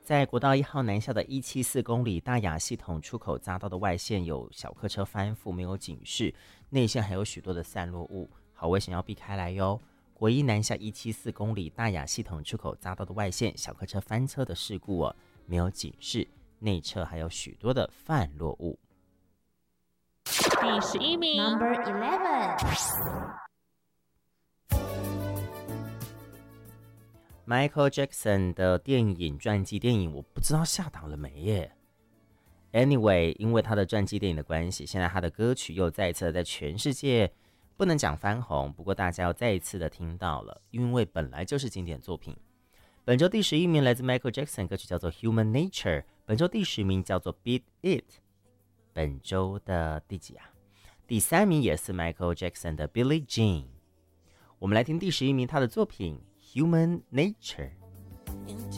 在国道1号南下的174公里大雅系统出口匝道的外线有小客车翻覆，没有警示，内线还有许多的散落物，好危险，要避开来哟。国一南下174公里大雅系统出口匝道的外线小客车翻车的事故没有警示，内侧还有许多的泛落物。 第11名 Number 11。 Michael Jackson 的传记电影我不知道下档了没耶。Anyway， 因为他的传记电影的关系，现在他的歌曲又再一次的在全世界不能讲翻红，不过大家要再一次的听到了，因为本来就是经典作品。本周第11名来自 Michael Jackson， 歌曲叫做 Human Nature， 本周第10名叫做 Beat It。 本周的第几啊？第3名也是 Michael Jackson 的 Billie Jean。 我们来听第11名他的作品Human Nature。